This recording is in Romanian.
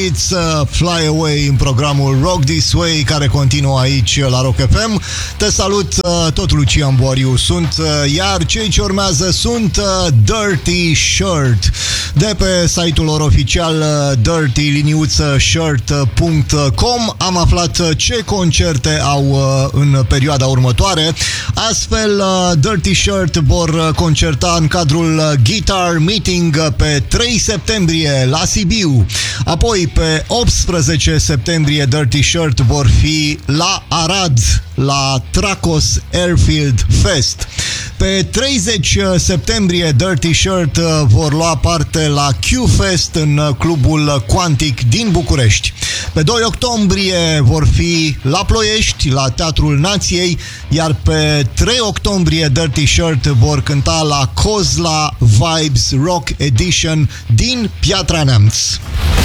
It's Fly Away în programul Rock This Way, care continuă aici la Rock FM. Te salut, tot Lucian Boariu sunt, iar cei ce urmează sunt Dirty Shirt. De pe site-ul lor oficial dirty-shirt.com am aflat ce concerte au în perioada următoare. Astfel, Dirty Shirt vor concerta în cadrul Guitar Meeting pe 3 septembrie la Sibiu. Apoi, pe 18 septembrie, Dirty Shirt vor fi la Arad, la Tracos Airfield Fest. Pe 30 septembrie, Dirty Shirt vor lua parte la Q-Fest în clubul Quantic din București. Pe 2 octombrie vor fi la Ploiești, la Teatrul Nației, iar pe 3 octombrie Dirty Shirt vor cânta la Cozla Vibes Rock Edition din Piatra Neamț.